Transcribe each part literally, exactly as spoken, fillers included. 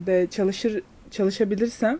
de çalışır çalışabilirsem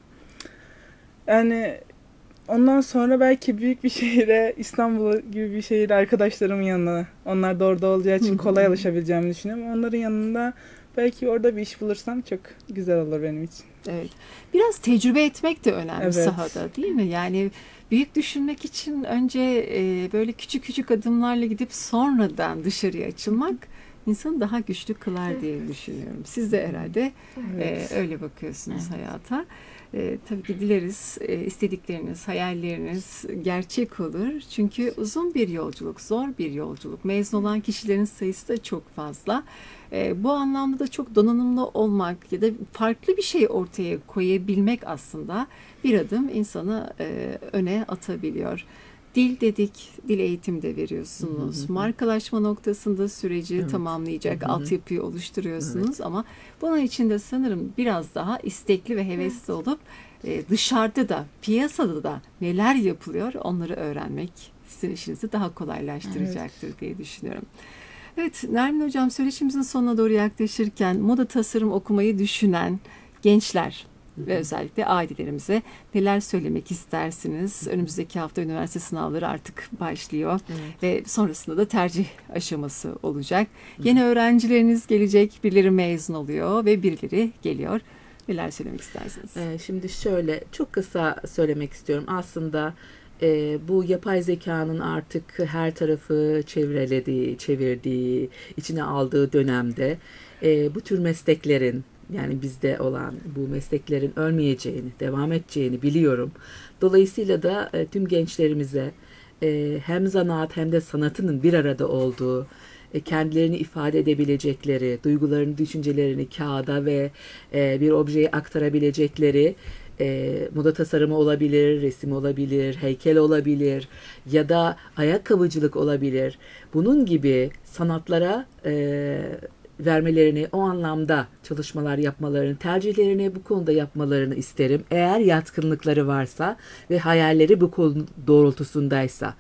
yani ondan sonra belki büyük bir şehire, İstanbul gibi bir şehire arkadaşlarımın yanına, onlar da orada olacağı için kolay alışabileceğimi düşünüyorum. Onların yanında belki orada bir iş bulursam çok güzel olur benim için. Evet. Biraz tecrübe etmek de önemli Evet. sahada, değil mi? Yani büyük düşünmek için önce e, böyle küçük küçük adımlarla gidip sonradan dışarıya açılmak insanı daha güçlü kılar diye düşünüyorum. Siz de herhalde Evet. e, öyle bakıyorsunuz Evet. hayata. E, tabii ki dileriz e, istedikleriniz, hayalleriniz gerçek olur. Çünkü uzun bir yolculuk, zor bir yolculuk. Mezun olan kişilerin sayısı da çok fazla. E, bu anlamda da çok donanımlı olmak ya da farklı bir şey ortaya koyabilmek aslında bir adım insanı e, öne atabiliyor. Dil dedik, dil eğitimi de veriyorsunuz. Hı hı hı. Markalaşma noktasında süreci Evet. tamamlayacak Hı hı. altyapıyı oluşturuyorsunuz ama bunun için de sanırım biraz daha istekli ve hevesli olup e, dışarıda da, piyasada da neler yapılıyor onları öğrenmek sizin işinizi daha kolaylaştıracaktır diye düşünüyorum. Evet, Nermin Hocam, söyleşimizin sonuna doğru yaklaşırken moda tasarım okumayı düşünen gençler ve özellikle ailelerimize neler söylemek istersiniz? Önümüzdeki hafta üniversite sınavları artık başlıyor Evet. ve sonrasında da tercih aşaması olacak. Yeni öğrencileriniz gelecek, birileri mezun oluyor ve birileri geliyor. Neler söylemek istersiniz? Ee, şimdi şöyle çok kısa söylemek istiyorum. Aslında e, bu yapay zekanın artık her tarafı çevrelediği, çevirdiği, içine aldığı dönemde e, bu tür mesleklerin yani bizde olan bu mesleklerin ölmeyeceğini, devam edeceğini biliyorum. Dolayısıyla da e, tüm gençlerimize e, hem zanaat hem de sanatının bir arada olduğu, e, kendilerini ifade edebilecekleri, duygularını, düşüncelerini kağıda ve e, bir objeye aktarabilecekleri e, moda tasarımı olabilir, resim olabilir, heykel olabilir ya da ayakkabıcılık olabilir. Bunun gibi sanatlara e, vermelerini, o anlamda çalışmalar yapmalarını, tercihlerini bu konuda yapmalarını isterim. Eğer yatkınlıkları varsa ve hayalleri bu konu doğrultusundaysa.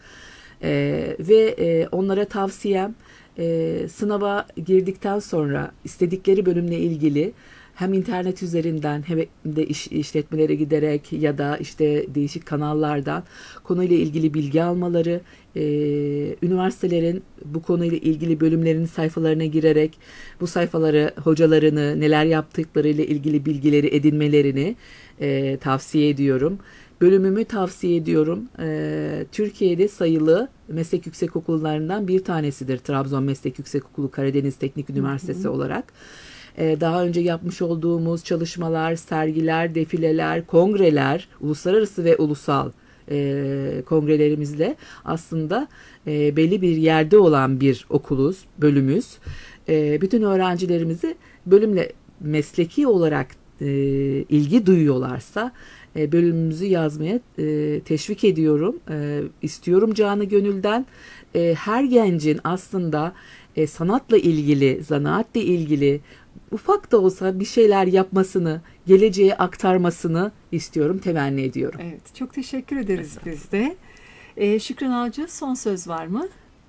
E, ve e, onlara tavsiyem e, sınava girdikten sonra istedikleri bölümle ilgili hem internet üzerinden hem de iş, işletmelere giderek ya da işte değişik kanallardan konuyla ilgili bilgi almaları, e, üniversitelerin bu konuyla ilgili bölümlerinin sayfalarına girerek bu sayfaları, hocalarını, neler yaptıklarıyla ilgili bilgileri edinmelerini e, tavsiye ediyorum. Bölümümü tavsiye ediyorum. Ee, Türkiye'de sayılı meslek yüksekokullarından bir tanesidir. Trabzon Meslek Yüksekokulu Karadeniz Teknik Üniversitesi olarak. Ee, daha önce yapmış olduğumuz çalışmalar, sergiler, defileler, kongreler, uluslararası ve ulusal e, kongrelerimizle aslında e, belli bir yerde olan bir okuluz, bölümüz. E, bütün öğrencilerimizi bölümle mesleki olarak e, ilgi duyuyorlarsa e, bölümümüzü yazmaya e, teşvik ediyorum. E, istiyorum canı gönülden. E, her gencin aslında e, sanatla ilgili, zanaatle ilgili ufak da olsa bir şeyler yapmasını, geleceğe aktarmasını istiyorum, temenni ediyorum. Evet, çok teşekkür ederiz biz de. Ee, Şükran Avcı, son söz var mı?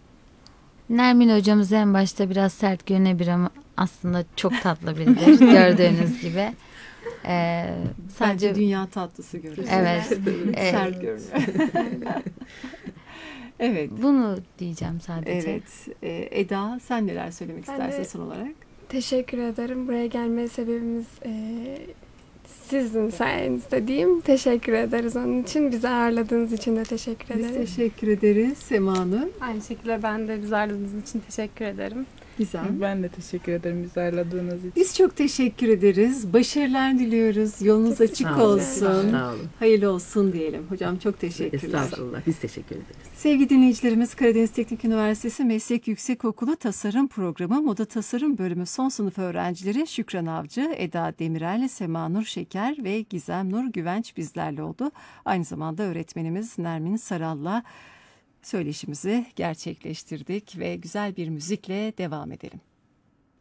Nermin hocamız en başta biraz sert görünebilir ama aslında çok tatlı biridir gördüğünüz gibi. Ee, Sadece sadece dünya tatlısı görünüyor. evet, e, Sert görünüyor. Evet. bunu diyeceğim sadece. Evet. Ee, Eda, sen neler söylemek Ben istersin de- son olarak? Teşekkür ederim. Buraya gelme sebebimiz eee, sizin sayenizde diyeyim. Teşekkür ederiz onun için. Bizi ağırladığınız için de teşekkür Biz ederim. teşekkür ederiz. Sema Hanım, Aynı şekilde ben de bizi ağırladığınız için teşekkür ederim. Gizem. Ben de teşekkür ederim bizi ağırladığınız için. Biz çok teşekkür ederiz. Başarılar diliyoruz. Yolunuz açık Sağ olun. olsun. Sağ olun. Hayırlı olsun diyelim. Hocam çok teşekkürler. Estağfurullah. Biz teşekkür ederiz. Sevgili dinleyicilerimiz, Karadeniz Teknik Üniversitesi Meslek Yüksekokulu Tasarım Programı Moda Tasarım Bölümü son sınıf öğrencileri Şükran Avcı, Eda Demirel, Sema Nur Şeker ve Gizem Nur Güvenç bizlerle oldu. Aynı zamanda öğretmenimiz Nermin Saral'la söyleşimizi gerçekleştirdik ve güzel bir müzikle devam edelim.